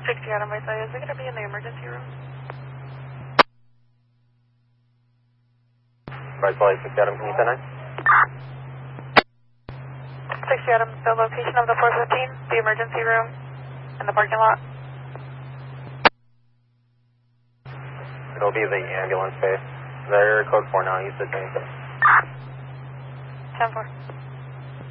60 Adam by side, is it going to be in the emergency room? By side, 60 Adam, can you send 60 Adam, the location of the 415, the emergency room, in the parking lot. It'll be the ambulance base. They're code 4 now, you said 27. 10-4.